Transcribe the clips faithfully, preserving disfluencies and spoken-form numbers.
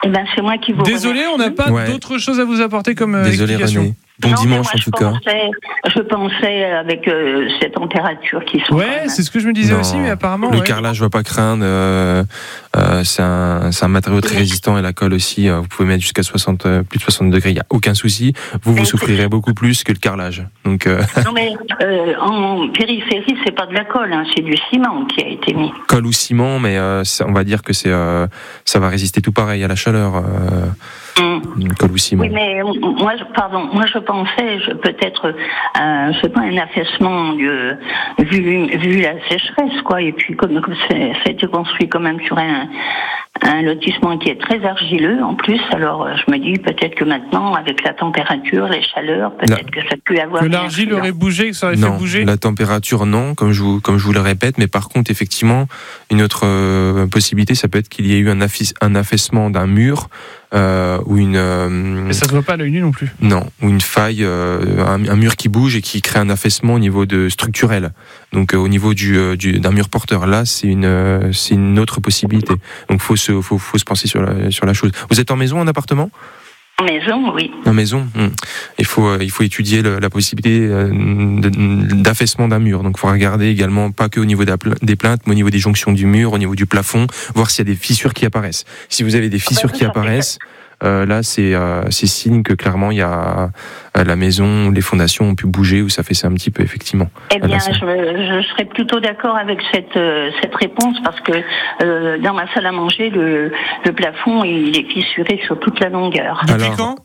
Eh ben, c'est moi qui vous Désolé, remercie. on n'a pas Ouais. d'autre chose à vous apporter comme euh, Désolé explication. René. Bon Non, mais dimanche moi, en je tout cas. pensais, je pensais avec euh, ces températures qui sont. quand Ouais, même- c'est ce que je me disais Non. aussi, mais apparemment. Le ouais. carrelage, je ne vais pas craindre. Euh, euh, c'est, un, c'est un matériau très résistant et la colle aussi. Euh, vous pouvez mettre jusqu'à soixante, euh, plus de soixante degrés, il n'y a aucun souci. Vous, vous Mais souffrirez c'est- beaucoup plus que le carrelage. Donc, euh, Non mais euh, en périphérie, c'est pas de la colle, hein, c'est du ciment qui a été mis. colle ou ciment, mais euh, ça, on va dire que c'est, euh, ça va résister tout pareil à la chaleur. Euh, Hum. colle ou ciment. Oui, mais euh, moi, je- pardon, moi je pensais je, peut-être, euh, je sais pas, un affaissement de, vu, vu la sécheresse, quoi. Et puis comme, comme c'est, ça a été construit quand même sur un, un lotissement qui est très argileux en plus, alors euh, je me dis peut-être que maintenant, avec la température, les chaleurs, peut-être La- que ça peut avoir. Que une l'argile influence. aurait bougé, que ça aurait Non, fait bouger. la température non, comme je vous comme je vous le répète, mais par contre effectivement une autre euh, possibilité, ça peut être qu'il y ait eu un, affi- un affaissement d'un mur euh, ou une euh, Mais ça se voit pas à l'œil nu non plus. non ou une faille, euh, un, un mur qui bouge et qui crée un affaissement au niveau de structurel. Donc euh, au niveau du, euh, du d'un mur porteur, là c'est une euh, c'est une autre possibilité. Donc faut se faut faut se penser sur la sur la chose. Vous êtes en maison, en appartement? En maison, oui. En maison, hmm. il faut euh, il faut étudier le, la possibilité euh, de- d'affaissement d'un mur. Donc, il faut regarder également pas que au niveau des pla- des plaintes, mais au niveau des jonctions du mur, au niveau du plafond, voir s'il y a des fissures qui apparaissent. Si vous avez des fissures oui, qui ça fait apparaissent, euh, là c'est euh, c'est signe que clairement il y a euh, la maison, les fondations ont pu bouger ou s'affaisser un petit peu effectivement. Eh bien, Ah, là, je, je serais plutôt d'accord avec cette euh, cette réponse parce que euh, dans ma salle à manger, le, le plafond il est fissuré sur toute la longueur. Depuis Alors- quand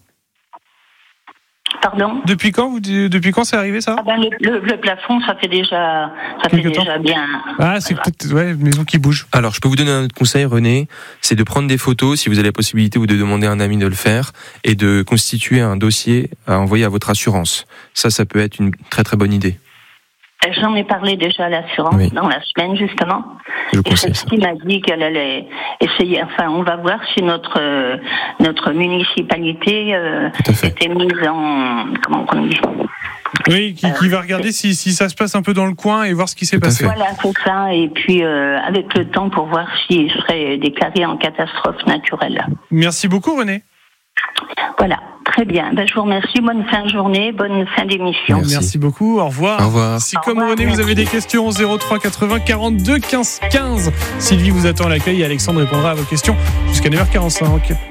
Pardon. Depuis quand vous depuis quand c'est arrivé ça? Ah ben, le, le, le plafond, ça fait déjà ça fait Quelque temps. déjà bien. Ah, c'est Voilà. peut-être ouais, une maison qui bouge. Alors, je peux vous donner un autre conseil, René, c'est de prendre des photos, si vous avez la possibilité, ou de demander à un ami de le faire, et de constituer un dossier à envoyer à votre assurance. Ça, ça peut être une très très bonne idée. J'en ai parlé déjà à l'assurance Oui. dans la semaine justement. Je vous Et conseille ça. celle-ci m'a dit qu'elle allait essayer. Enfin, on va voir si notre euh, notre municipalité euh, Tout à fait. était mise en comment on dit. Oui, qui, qui va regarder si, si ça se passe un peu dans le coin et voir ce qui s'est Tout à passé. fait. Voilà, c'est ça. Et puis euh, avec le temps pour voir s'il serait déclaré en catastrophe naturelle. Merci beaucoup René. Voilà, très bien. Ben, je vous remercie. Bonne fin de journée, bonne fin d'émission. Merci. Merci beaucoup, au revoir. Au revoir. Si Au comme revoir, René vous avez des questions, zéro trois quatre-vingts quarante-deux quinze quinze. Sylvie vous attend à l'accueil et Alexandre répondra à vos questions jusqu'à neuf heures quarante-cinq.